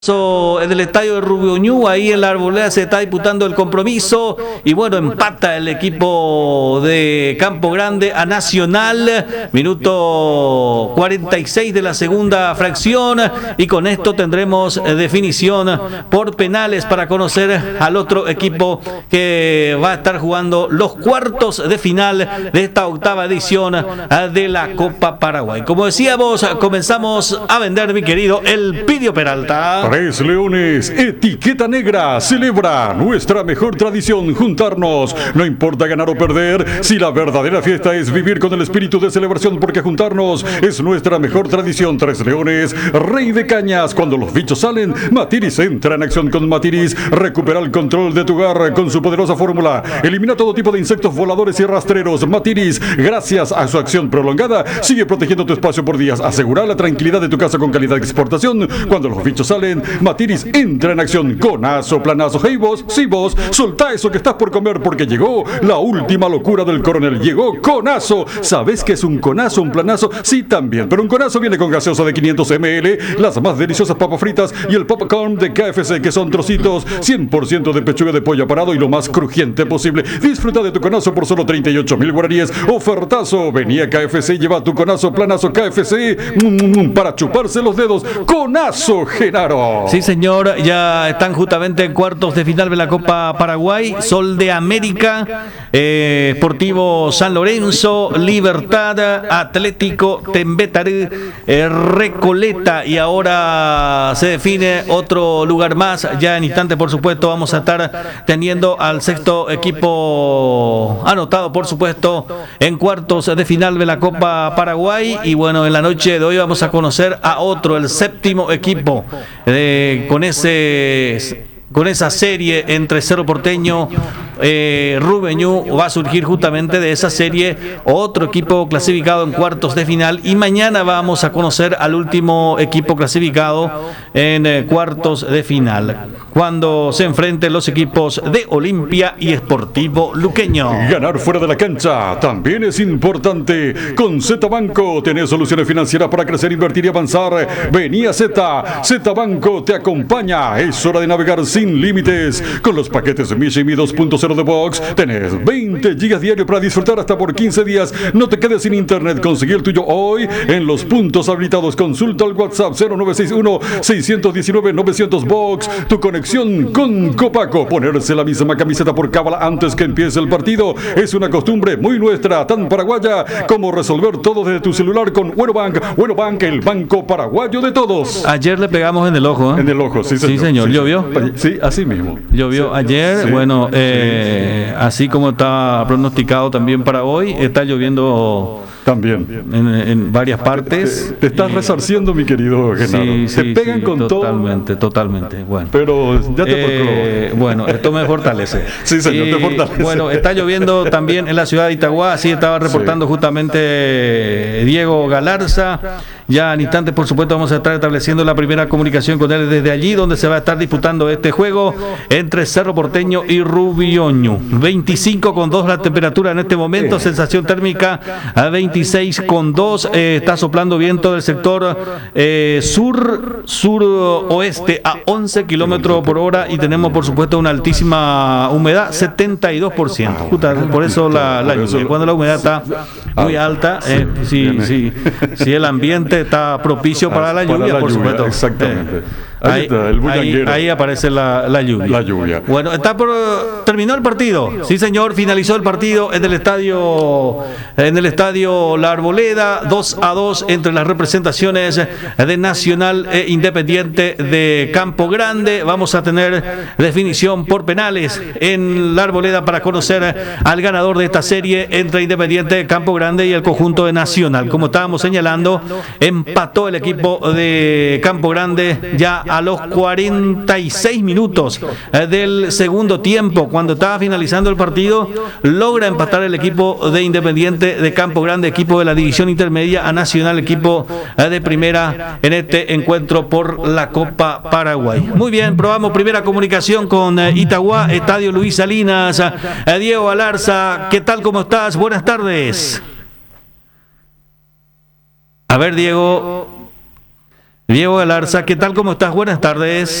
En el estadio de Rubioñú, ahí en la Arboleda se está disputando el compromiso y bueno, empata el equipo de Campo Grande a Nacional, minuto 46 de la segunda fracción, y con esto tendremos definición por penales para conocer al otro equipo que va a estar jugando los cuartos de final de esta octava edición de la Copa Paraguay. Como decíamos, comenzamos a vender, mi querido Elpidio Peralta. Tres Leones, etiqueta negra, celebra nuestra mejor tradición, juntarnos. No importa ganar o perder, si la verdadera fiesta es vivir con el espíritu de celebración, porque juntarnos es nuestra mejor tradición. Tres Leones, rey de cañas. Cuando los bichos salen, Matiris entra en acción con Matiris. Recupera el control de tu hogar con su poderosa fórmula. Elimina todo tipo de insectos voladores y rastreros. Matiris, gracias a su acción prolongada, sigue protegiendo tu espacio por días. Asegura la tranquilidad de tu casa con calidad de exportación. Cuando los bichos salen, Matiris entra en acción. Conazo, planazo. Hey vos, sí vos, soltá eso que estás por comer, porque llegó la última locura del coronel. Llegó Conazo. ¿Sabes qué es un conazo, un planazo? Sí, también, pero un conazo viene con gaseosa de 500 ml, las más deliciosas papas fritas y el popcorn de KFC, que son trocitos 100% de pechuga de pollo aparado y lo más crujiente posible. Disfruta de tu conazo por solo 38.000 guaraníes. Ofertazo. Venía KFC, lleva tu conazo, planazo KFC para chuparse los dedos. Conazo, Genaro. Sí, señor, ya están justamente en cuartos de final de la Copa Paraguay. Sol de América, Sportivo San Lorenzo, Libertad, Atlético Tembetarú, Recoleta, y ahora se define otro lugar más. Ya en instante, por supuesto, vamos a estar teniendo al sexto equipo anotado, por supuesto, en cuartos de final de la Copa Paraguay. Y bueno, en la noche de hoy vamos a conocer a otro, el séptimo equipo, con esa serie entre Cerro Porteño, Rubioñú. Va a surgir justamente de esa serie otro equipo clasificado en cuartos de final, y mañana vamos a conocer al último equipo clasificado en cuartos de final, cuando se enfrenten los equipos de Olimpia y Sportivo Luqueño. Ganar fuera de la cancha también es importante. Con Z Banco tenés soluciones financieras para crecer, invertir y avanzar. Vení a Z Banco te acompaña. Es hora de navegar sin límites. Con los paquetes Mi 2.0 de Box tenés 20 gigas diarios para disfrutar hasta por 15 días. No te quedes sin internet. Conseguí el tuyo hoy en los puntos habilitados. Consulta al WhatsApp 0961-619-900 Box. Tu conexión con Copaco. Ponerse la misma camiseta por cábala antes que empiece el partido es una costumbre muy nuestra, tan paraguaya como resolver todo desde tu celular con Buenobank. Buenobank, el banco paraguayo de todos. Ayer le pegamos en el ojo, ¿eh? En el ojo, sí, señor. Sí, señor. Sí, ¿Llovió? Sí, así mismo. Llovió ayer, sí, bueno, sí. Así como está pronosticado también para hoy, está lloviendo también en varias partes. Te estás resarciendo, mi querido Genaro. Sí, te pegan con totalmente, todo. Totalmente. Bueno. Pero ya te bueno, esto me fortalece. Sí, señor, te fortalece. Bueno, está lloviendo también en la ciudad de Itagua. Así estaba reportando justamente Diego Galarza. Ya en instantes, por supuesto, vamos a estar estableciendo la primera comunicación con él desde allí, donde se va a estar disputando este juego entre Cerro Porteño y Rubioñú. 25,2 la temperatura en este momento, sensación térmica a 26,2. Está soplando viento del sector sur-oeste a 11 kilómetros por hora, y tenemos, por supuesto, una altísima humedad, 72%. Por eso la lluvia. Cuando la humedad está muy alta, si el ambiente está propicio para la lluvia, por supuesto. Exactamente. Ahí aparece la lluvia. La lluvia. Bueno, terminó el partido. Sí, señor, finalizó el partido en el estadio La Arboleda, 2-2 entre las representaciones de Nacional e Independiente de Campo Grande. Vamos a tener definición por penales en La Arboleda para conocer al ganador de esta serie entre Independiente de Campo Grande y el conjunto de Nacional. Como estábamos señalando, empató el equipo de Campo Grande ya a los 46 minutos del segundo tiempo. Cuando estaba finalizando el partido, logra empatar el equipo de Independiente de Campo Grande, equipo de la división intermedia, a Nacional, equipo de primera, en este encuentro por la Copa Paraguay. Muy bien, probamos primera comunicación con Itagua, Estadio Luis Salinas. Diego Galarza, ¿qué tal? ¿Cómo estás? Buenas tardes. A ver, Diego. Diego Galarza, ¿qué tal? ¿Cómo estás? Buenas tardes.